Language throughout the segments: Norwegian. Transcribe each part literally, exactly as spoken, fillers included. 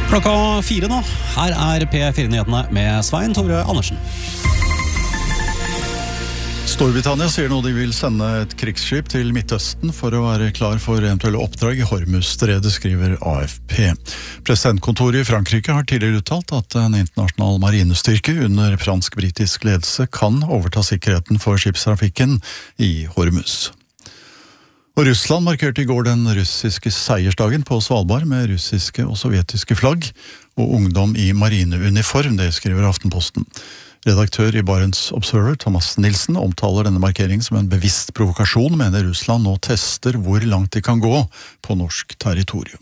Klokka fire nå. Her er P fire-nyhetene med Svein Tore Andersen. Storbritannia sier nå de vil sende et krigsskip til Midtøsten for å være klar for eventuelle oppdrag i Hormuzstredet, skriver A F P. Presidentkontoret i Frankrike har tidligere uttalt at en internasjonal marinestyrke under fransk-britisk ledelse kan overta sikkerheten for skipstrafikken i Hormuz. Og Russland markerte i går den russiske seiersdagen på Svalbard med russiske og sovjetiske flagg og ungdom i marineuniform, det skriver Aftenposten. Redaktør i Barents Observer, Thomas Nilsen, omtaler denne markeringen som en bevisst provokasjon, mener Russland nå tester hvor langt de kan gå på norsk territorium.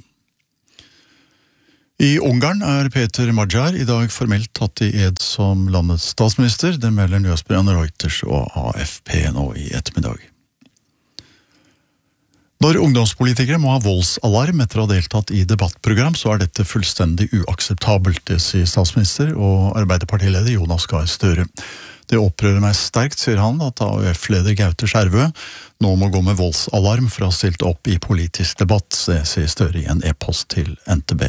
I Ungarn er Peter Magyar i dag formelt tatt i ed som landets statsminister, det melder nyhetsbyrået Reuters og A F P nå i ettermiddag. Når ungdomspolitikere må ha voldsalarm etter å ha deltatt i debattprogram, så er dette fullstendig uakseptabelt, det sier statsminister og Arbeiderpartileder Jonas Gahr Støre. Det opprører meg sterkt, sier han, at A U F-leder Gaute Skjervø nå må gå med voldsalarm for å ha stilt opp i politisk debatt, det sier Støre i en e-post til N T B.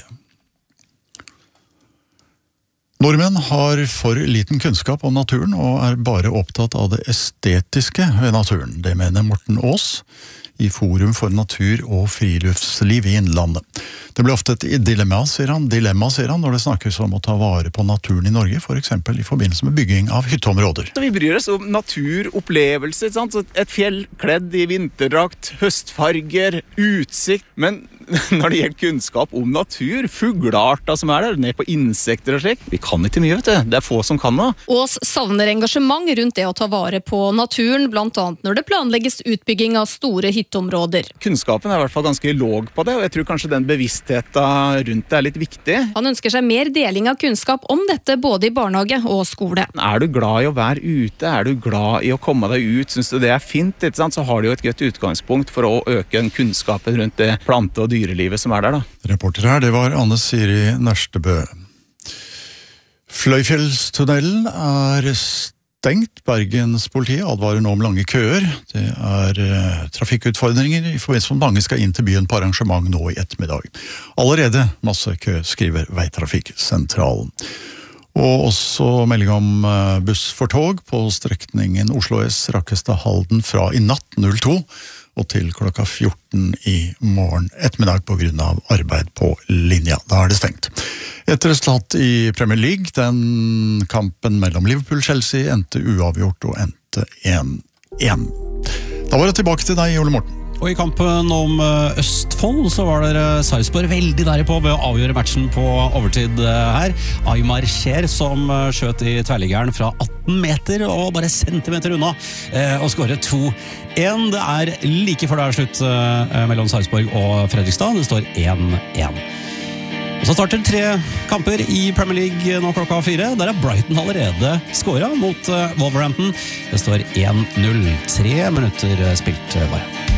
Nordmenn har for liten kunnskap om naturen og er bare opptatt av det estetiske ved naturen. Det mener Morten Aas i Forum for natur og friluftsliv i Innlandet. Det blir ofte et dilemma, sier han, dilemma, sier han, når det snakkes om å ta vare på naturen i Norge, for eksempel i forbindelse med bygging av hytteområder. Vi bryr oss om naturopplevelser, sant? Så et fjell kledd i vinterdrakt, høstfarger, utsikt, men når det gjelder kunnskap om natur, fuglearter som er der, ned på insekter og slik, vi kan ikke mye, vet du. Det er få som kan nå. Aas savner engasjement rundt det å ta vare på naturen, blant annet når det planlegges utbygging av store hytteområder. Kunnskapen er i hvert fall ganske låg på det, og jeg tror kanskje den bevisstheten rundt det er litt viktig. Han ønsker seg mer deling av kunnskap om dette både i barnehage og skole. Er du glad i å være ute? Er du glad i å komme deg ut? Synes du det er fint? Ikke sant? Så har du jo et godt utgangspunkt for å øke den kunnskapen rundt det plante- og dyrelivet som er der, da. Reporter her, det var Anne Siri Nerstebø. Fløyfjellstunnelen er stengt. Bergens politi advarer nå om lange køer. Det er uh, trafikkutfordringer i forbindelse med at mange skal inn til byen på arrangement nå i ettermiddag. Allerede masse kø, skriver Veitrafikksentralen. Og også melding om uh, buss for tog på strekningen Oslo S Rakkestad-Halden fra i natt null to og til klokka fjorten i morgen ettermiddag på grunn av arbeid på linja. Da er det stengt. Et resultat i Premier League, den kampen mellom Liverpool og Chelsea endte uavgjort og endte én én. Da var det tilbake til deg, Ole Morten. Og i kampen om Østfold så var det Sarpsborg veldig der på ved å avgjøre matchen på overtid her. Aymar Kjær som skjøt i tverrliggeren fra atten meter og bare centimeter unna og skåret to én. Det er like før det er slutt mellom Sarpsborg og Fredrikstad. Det står én én. Og så starter tre kamper i Premier League nå klokka fire. Der er Brighton allerede skåret mot Wolverhampton. Det står én null. Tre minutter spilt bare.